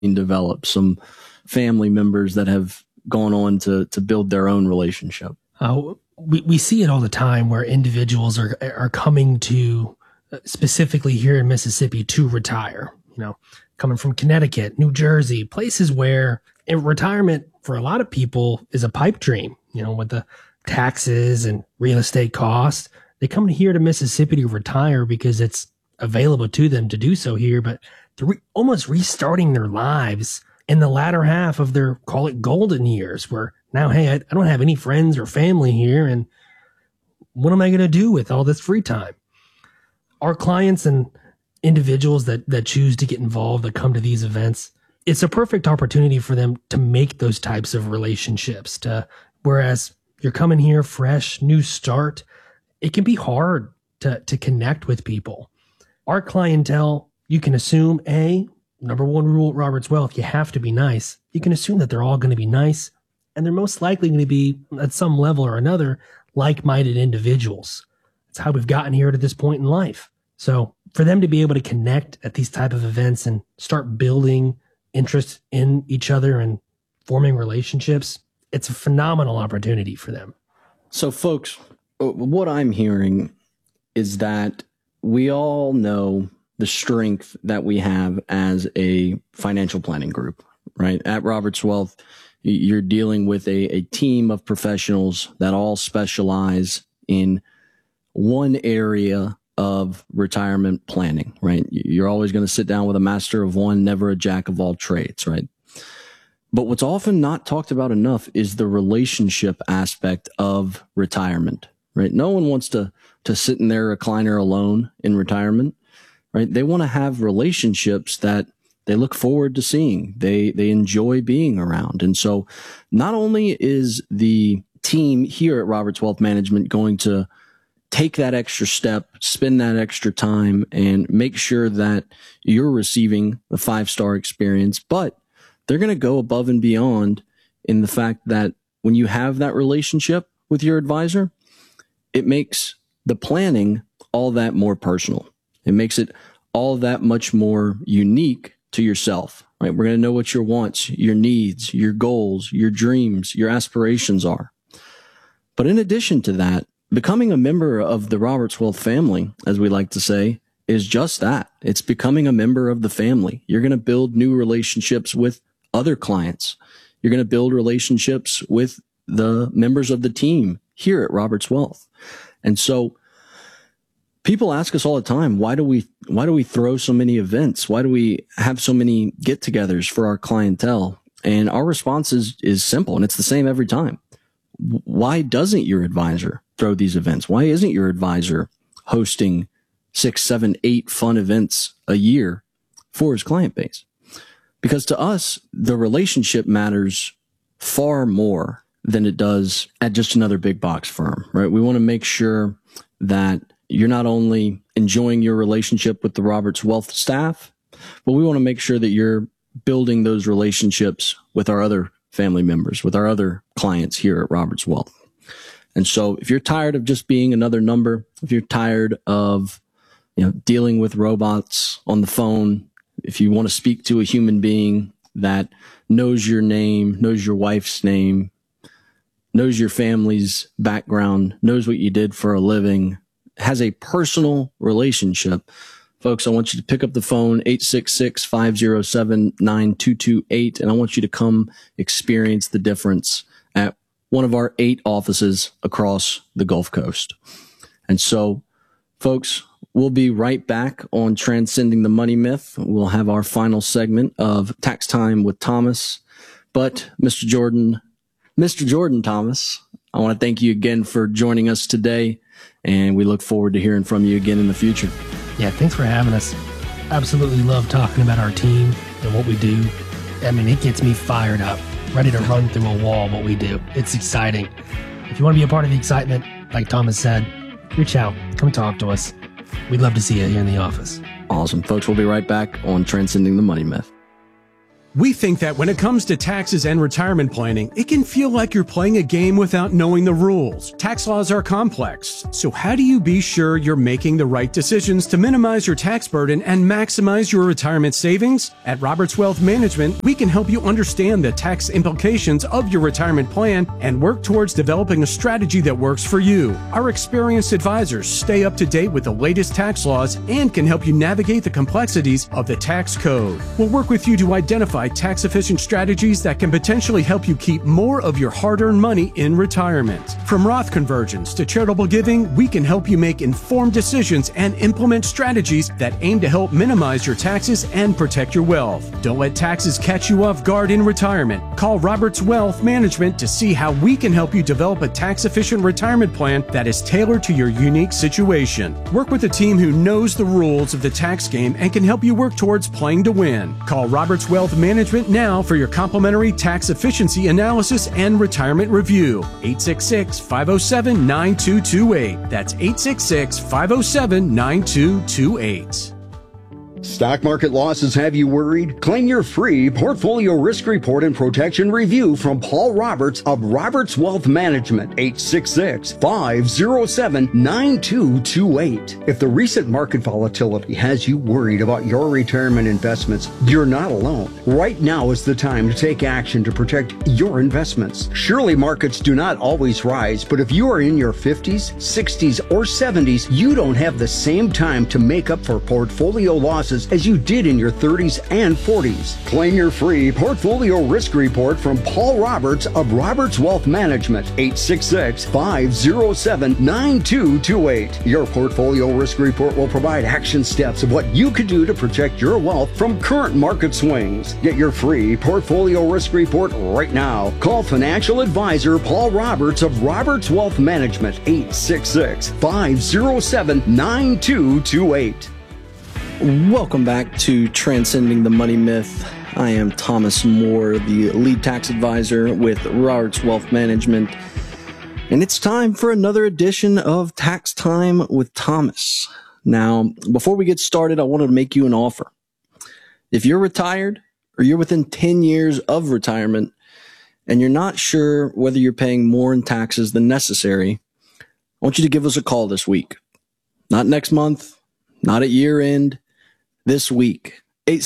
developed, some family members that have gone on to build their own relationship? We see it all the time where individuals are coming to, specifically here in Mississippi, to retire, coming from Connecticut, New Jersey, places where retirement for a lot of people is a pipe dream, with the taxes and real estate costs. They come here to Mississippi to retire because it's available to them to do so here, but they're almost restarting their lives in the latter half of their, call it, golden years, where now, hey, I don't have any friends or family here, and what am I going to do with all this free time? Our clients and individuals that choose to get involved, that come to these events, it's a perfect opportunity for them to make those types of relationships. Whereas you're coming here fresh, new start, it can be hard to connect with people. Our clientele, you can assume, number one rule at Roberts Wealth, you have to be nice. You can assume that they're all going to be nice, and they're most likely going to be, at some level or another, like-minded individuals. That's how we've gotten here to this point in life. So for them to be able to connect at these type of events and start building interest in each other and forming relationships, it's a phenomenal opportunity for them. So folks, what I'm hearing is that we all know the strength that we have as a financial planning group, right? At Roberts Wealth, you're dealing with a team of professionals that all specialize in one area of retirement planning, right? You're always going to sit down with a master of one, never a jack of all trades, right? But what's often not talked about enough is the relationship aspect of retirement, right? No one wants to sit in their recliner alone in retirement, right? They want to have relationships that they look forward to seeing. They enjoy being around. And so not only is the team here at Roberts Wealth Management going to take that extra step, spend that extra time, and make sure that you're receiving the 5-star experience, but they're going to go above and beyond in the fact that when you have that relationship with your advisor, it makes the planning all that more personal. It makes it all that much more unique to yourself, right? We're going to know what your wants, your needs, your goals, your dreams, your aspirations are. But in addition to that, becoming a member of the Roberts Wealth family, as we like to say, is just that. It's becoming a member of the family. You're going to build new relationships with other clients. You're going to build relationships with the members of the team here at Roberts Wealth. And so people ask us all the time, why do we throw so many events? Why do we have so many get-togethers for our clientele? And our response is simple, and it's the same every time. Why doesn't your advisor throw these events? Why isn't your advisor hosting 6, 7, 8 fun events a year for his client base? Because to us, the relationship matters far more than it does at just another big box firm, right? We want to make sure that you're not only enjoying your relationship with the Roberts Wealth staff, but we want to make sure that you're building those relationships with our other family members, with our other clients here at Roberts Wealth. And so if you're tired of just being another number, if you're tired of, dealing with robots on the phone, if you want to speak to a human being that knows your name, knows your wife's name, knows your family's background, knows what you did for a living, has a personal relationship, folks, I want you to pick up the phone, 866-507-9228, and I want you to come experience the difference at one of our 8 offices across the Gulf Coast. And so, folks, we'll be right back on Transcending the Money Myth. We'll have our final segment of Tax Time with Thomas. But Mr. Jordan Thomas, I want to thank you again for joining us today, and we look forward to hearing from you again in the future. Yeah, thanks for having us. Absolutely love talking about our team and what we do. I mean, it gets me fired up, ready to run through a wall what we do. It's exciting. If you want to be a part of the excitement, like Thomas said, reach out, come talk to us. We'd love to see you here in the office. Awesome. Folks, we'll be right back on Transcending the Money Myth. We think that when it comes to taxes and retirement planning, it can feel like you're playing a game without knowing the rules. Tax laws are complex, so how do you be sure you're making the right decisions to minimize your tax burden and maximize your retirement savings? At Roberts Wealth Management, we can help you understand the tax implications of your retirement plan and work towards developing a strategy that works for you. Our experienced advisors stay up to date with the latest tax laws and can help you navigate the complexities of the tax code. We'll work with you to identify tax-efficient strategies that can potentially help you keep more of your hard-earned money in retirement. From Roth conversions to charitable giving, we can help you make informed decisions and implement strategies that aim to help minimize your taxes and protect your wealth. Don't let taxes catch you off guard in retirement. Call Roberts Wealth Management to see how we can help you develop a tax-efficient retirement plan that is tailored to your unique situation. Work with a team who knows the rules of the tax game and can help you work towards playing to win. Call Roberts Wealth Management now for your complimentary tax efficiency analysis and retirement review. 866-507-9228. That's 866-507-9228. Stock market losses have you worried? Claim your free portfolio risk report and protection review from Paul Roberts of Roberts Wealth Management, 866-507-9228. If the recent market volatility has you worried about your retirement investments, you're not alone. Right now is the time to take action to protect your investments. Surely markets do not always rise, but if you are in your 50s, 60s, or 70s, you don't have the same time to make up for portfolio losses as you did in your 30s and 40s. Claim your free portfolio risk report from Paul Roberts of Roberts Wealth Management, 866-507-9228. Your portfolio risk report will provide action steps of what you could do to protect your wealth from current market swings. Get your free portfolio risk report right now. Call financial advisor Paul Roberts of Roberts Wealth Management, 866-507-9228. Welcome back to Transcending the Money Myth. I am Thomas Moore, the lead tax advisor with Roberts Wealth Management. And it's time for another edition of Tax Time with Thomas. Now, before we get started, I want to make you an offer. If you're retired or you're within 10 years of retirement and you're not sure whether you're paying more in taxes than necessary, I want you to give us a call this week. Not next month, not at year end. This week,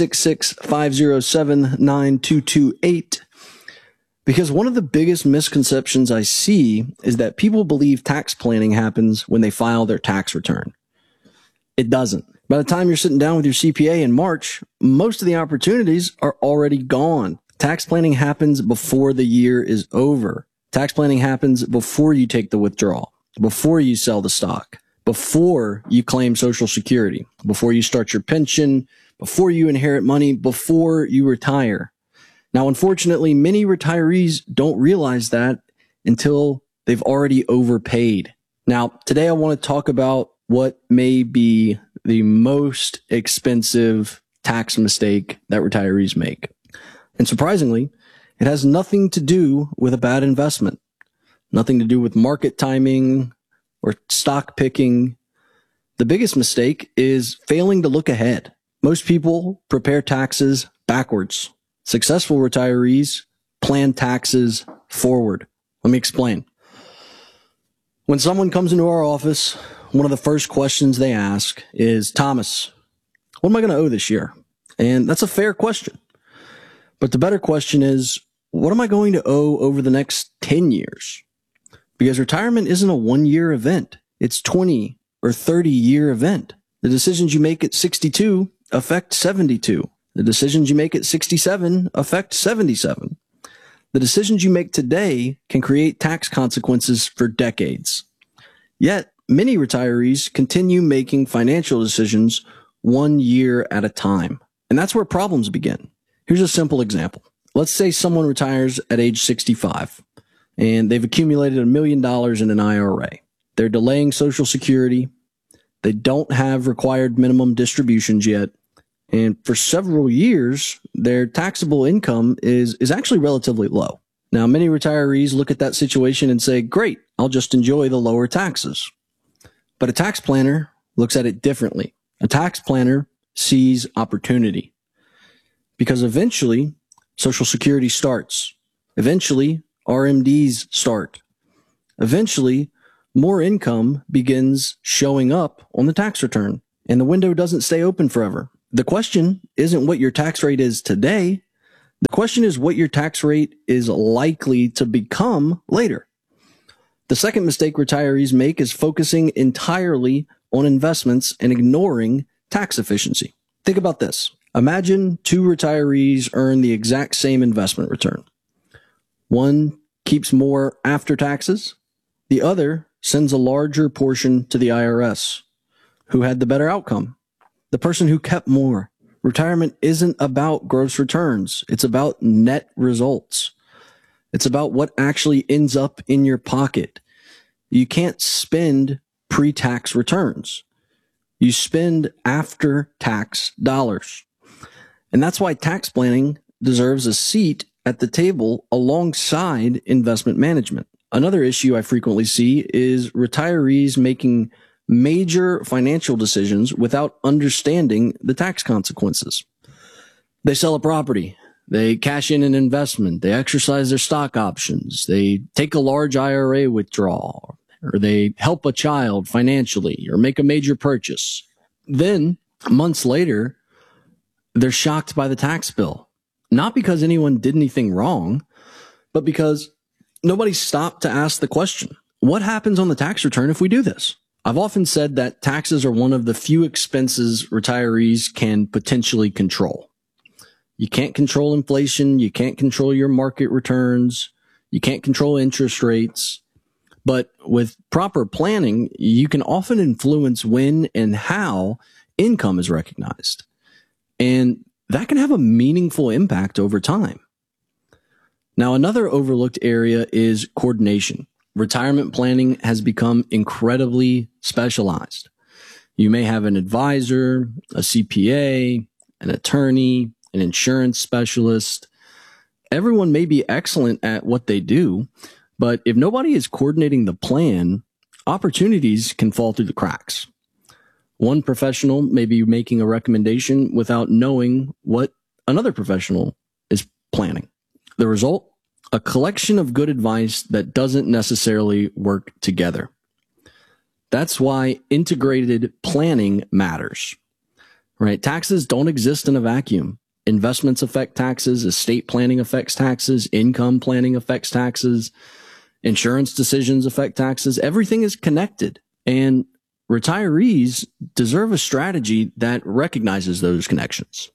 866-507-9228. Because one of the biggest misconceptions I see is that people believe tax planning happens when they file their tax return. It doesn't. By the time you're sitting down with your CPA in March, most of the opportunities are already gone. Tax planning happens before the year is over. Tax planning happens before you take the withdrawal, before you sell the stock, before you claim Social Security, before you start your pension, before you inherit money, before you retire. Now, unfortunately, many retirees don't realize that until they've already overpaid. Now, today I want to talk about what may be the most expensive tax mistake that retirees make. And surprisingly, it has nothing to do with a bad investment, nothing to do with market timing or stock picking. The biggest mistake is failing to look ahead. Most people prepare taxes backwards. Successful retirees plan taxes forward. Let me explain. When someone comes into our office, one of the first questions they ask is, Thomas, what am I going to owe this year? And that's a fair question. But the better question is, what am I going to owe over the next 10 years? Because retirement isn't a one-year event. It's 20 or 30-year event. The decisions you make at 62 affect 72. The decisions you make at 67 affect 77. The decisions you make today can create tax consequences for decades. Yet, many retirees continue making financial decisions 1 year at a time. And that's where problems begin. Here's a simple example. Let's say someone retires at age 65. And they've accumulated $1 million in an IRA. They're delaying Social Security. They don't have required minimum distributions yet. And for several years, their taxable income is actually relatively low. Now, many retirees look at that situation and say, great, I'll just enjoy the lower taxes. But a tax planner looks at it differently. A tax planner sees opportunity. Because eventually, Social Security starts. Eventually, RMDs start. Eventually, more income begins showing up on the tax return, and the window doesn't stay open forever. The question isn't what your tax rate is today. The question is what your tax rate is likely to become later. The second mistake retirees make is focusing entirely on investments and ignoring tax efficiency. Think about this. Imagine two retirees earn the exact same investment return. One keeps more after taxes. The other sends a larger portion to the IRS. Who had the better outcome? The person who kept more. Retirement isn't about gross returns. It's about net results. It's about what actually ends up in your pocket. You can't spend pre-tax returns. You spend after-tax dollars. And that's why tax planning deserves a seat at the table alongside investment management. Another issue I frequently see is retirees making major financial decisions without understanding the tax consequences. They sell a property, they cash in an investment, they exercise their stock options, they take a large IRA withdrawal, or they help a child financially or make a major purchase. Then, months later, they're shocked by the tax bill. Not because anyone did anything wrong, but because nobody stopped to ask the question, what happens on the tax return if we do this? I've often said that taxes are one of the few expenses retirees can potentially control. You can't control inflation. You can't control your market returns. You can't control interest rates. But with proper planning, you can often influence when and how income is recognized. And that can have a meaningful impact over time. Now, another overlooked area is coordination. Retirement planning has become incredibly specialized. You may have an advisor, a CPA, an attorney, an insurance specialist. Everyone may be excellent at what they do, but if nobody is coordinating the plan, opportunities can fall through the cracks. One professional may be making a recommendation without knowing what another professional is planning. The result? A collection of good advice that doesn't necessarily work together. That's why integrated planning matters, right? Taxes don't exist in a vacuum. Investments affect taxes, estate planning affects taxes, income planning affects taxes, insurance decisions affect taxes. Everything is connected, and retirees deserve a strategy that recognizes those connections.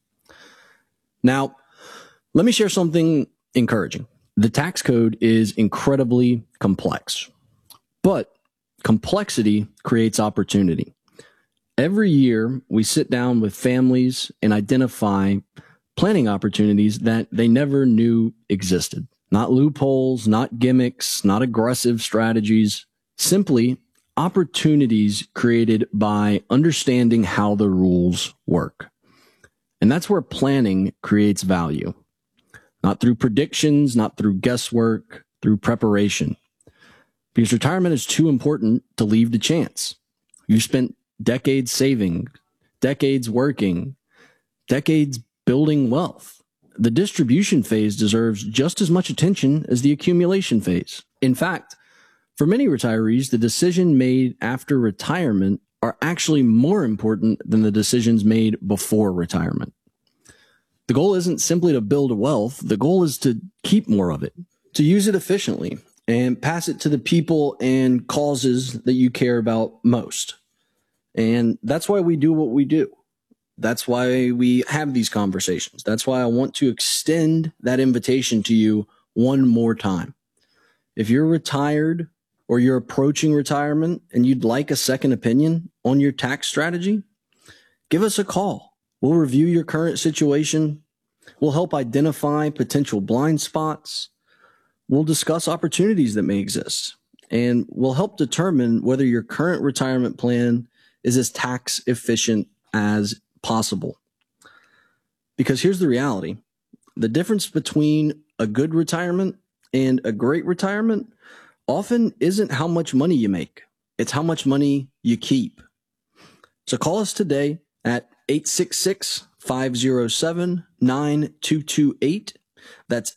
Now, let me share something encouraging. The tax code is incredibly complex, but complexity creates opportunity. Every year, we sit down with families and identify planning opportunities that they never knew existed. Not loopholes, not gimmicks, not aggressive strategies, simply opportunities created by understanding how the rules work. And that's where planning creates value. Not through predictions, not through guesswork, through preparation. Because retirement is too important to leave to chance. You spent decades saving, decades working, decades building wealth. The distribution phase deserves just as much attention as the accumulation phase. In fact, for many retirees, the decision made after retirement are actually more important than the decisions made before retirement. The goal isn't simply to build wealth. The goal is to keep more of it, to use it efficiently and pass it to the people and causes that you care about most. And that's why we do what we do. That's why we have these conversations. That's why I want to extend that invitation to you one more time. If you're retired or you're approaching retirement and you'd like a second opinion on your tax strategy, give us a call. We'll review your current situation. We'll help identify potential blind spots. We'll discuss opportunities that may exist. And we'll help determine whether your current retirement plan is as tax efficient as possible. Because here's the reality. The difference between a good retirement and a great retirement often isn't how much money you make. It's how much money you keep. So call us today at 866-507-9228 That's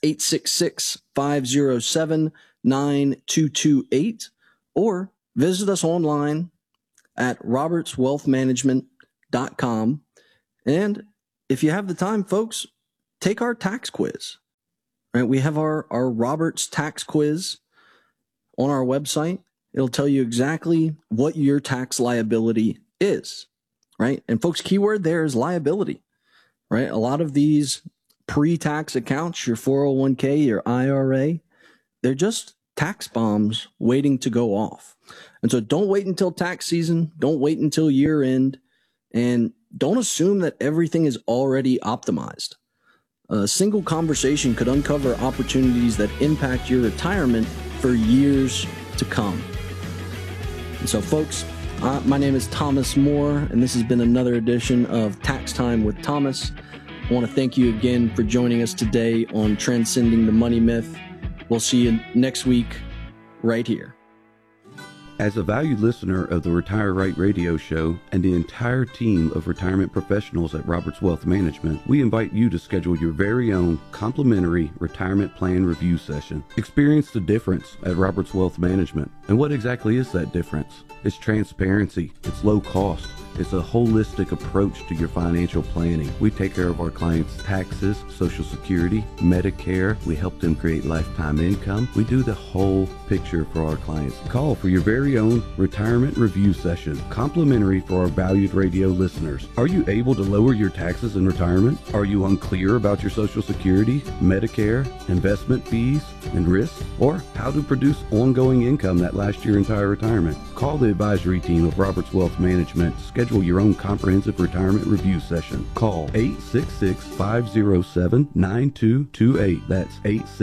866-507-9228, or visit us online at robertswealthmanagement.com. And if you have the time, folks, take our tax quiz. Right? We have our Roberts tax quiz on our website. It'll tell you exactly what your tax liability is, right? And folks, keyword there is liability, right? A lot of these pre-tax accounts, your 401k, your IRA, they're just tax bombs waiting to go off. And so don't wait until tax season. Don't wait until year end. And don't assume that everything is already optimized. A single conversation could uncover opportunities that impact your retirement for years to come. And so, folks, my name is Thomas Moore, and this has been another edition of Tax Time with Thomas. I want to thank you again for joining us today on Transcending the Money Myth. We'll see you next week right here. As a valued listener of the Retire Right radio show and the entire team of retirement professionals at Roberts Wealth Management, we invite you to schedule your very own complimentary retirement plan review session. Experience the difference at Roberts Wealth Management. And what exactly is that difference? It's transparency. It's low cost. It's a holistic approach to your financial planning. We take care of our clients' taxes, Social Security, Medicare. We help them create lifetime income. We do the whole picture for our clients. Call for your very own retirement review session, complimentary for our valued radio listeners. Are you able to lower your taxes in retirement? Are you unclear about your Social Security, Medicare, investment fees, and risks? Or how to produce ongoing income that lasts your entire retirement? Call the advisory team of Roberts Wealth Management. Schedule your own comprehensive retirement review session. Call 866-507-9228. That's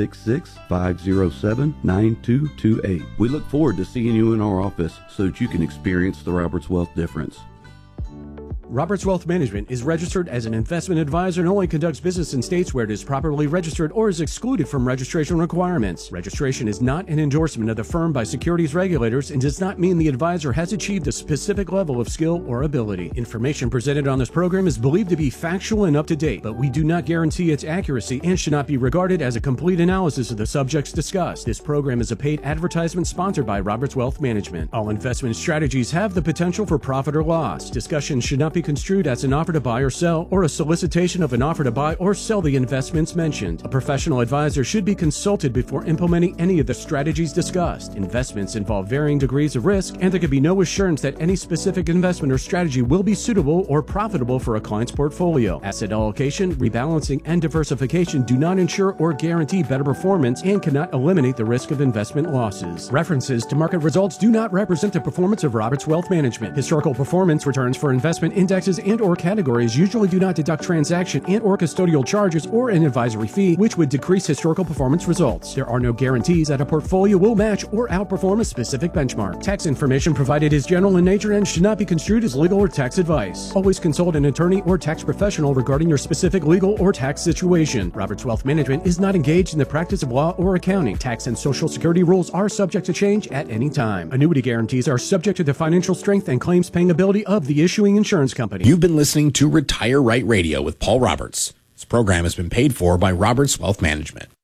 866-507-9228. We look forward to seeing you in our office so that you can experience the Roberts Wealth difference. Roberts Wealth Management is registered as an investment advisor and only conducts business in states where it is properly registered or is excluded from registration requirements. Registration is not an endorsement of the firm by securities regulators and does not mean the advisor has achieved a specific level of skill or ability. Information presented on this program is believed to be factual and up to date, but we do not guarantee its accuracy and should not be regarded as a complete analysis of the subjects discussed. This program is a paid advertisement sponsored by Roberts Wealth Management. All investment strategies have the potential for profit or loss. Discussion should not be construed as an offer to buy or sell or a solicitation of an offer to buy or sell the investments mentioned. A professional advisor should be consulted before implementing any of the strategies discussed. Investments involve varying degrees of risk, and there can be no assurance that any specific investment or strategy will be suitable or profitable for a client's portfolio. Asset allocation, rebalancing, and diversification do not ensure or guarantee better performance and cannot eliminate the risk of investment losses. References to market results do not represent the performance of Roberts Wealth Management. Historical performance returns for investment indexes and or categories usually do not deduct transaction and or custodial charges or an advisory fee, which would decrease historical performance results. There are no guarantees that a portfolio will match or outperform a specific benchmark. Tax information provided is general in nature and should not be construed as legal or tax advice. Always consult an attorney or tax professional regarding your specific legal or tax situation. Roberts Wealth Management is not engaged in the practice of law or accounting. Tax and Social Security rules are subject to change at any time. Annuity guarantees are subject to the financial strength and claims paying ability of the issuing insurance company. You've been listening to Retire Right Radio with Paul Roberts. This program has been paid for by Roberts Wealth Management.